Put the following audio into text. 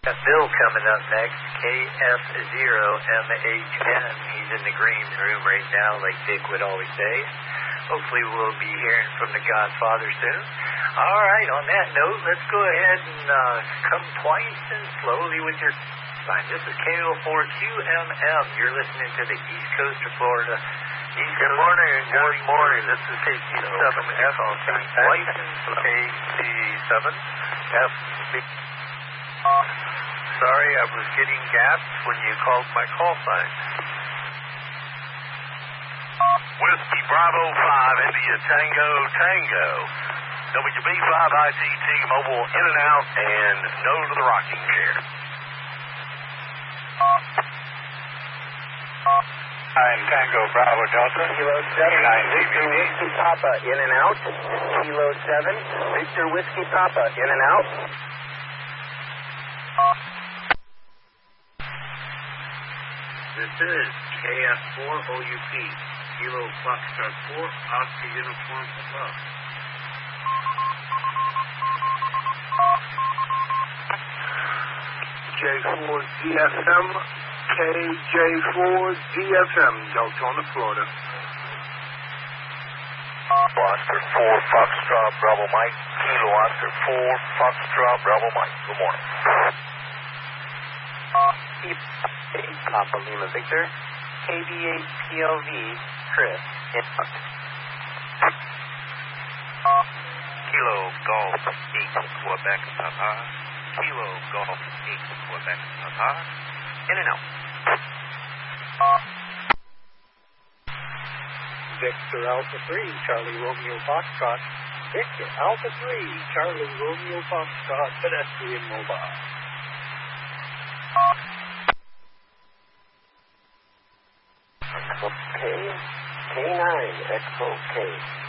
Got Bill coming up next, KF0MHN. He's in the green room right now, like Dick would always say. Hopefully we'll be hearing from the Godfather soon. All right, on that note, let's go ahead and come twice and slowly with your sign. This is KO4QMM. You're listening to the East Coast of Florida. Good morning. This is KC7F on twice and KC7F. Sorry, I was getting gapped when you called my call sign. Whiskey Bravo 5, India Tango. WB5ICT mobile in and out and no to the rocking chair. I'm Tango Bravo Delta. Kilo 7, Victor Whiskey Papa in and out. Kilo 7, Victor Whiskey Papa in and out. This is KF4OUP, Kilo Foxtrot 4, Oscar Uniform above. J4DFM, KJ4DFM, Deltona, Florida. Oscar 4, Foxtrot, Bravo Mike. Kilo Oscar 4, Foxtrot, Bravo Mike. Good morning. Papa Lima Victor, KBA PLV, Chris, input. Kilo Golf 8, Quebec, Papa. Kilo Golf 8, Quebec, Papa. In and out. Victor Alpha 3, Charlie Romeo Foxtrot. Victor Alpha 3, Charlie Romeo Foxtrot, pedestrian mobile. K9, XOK.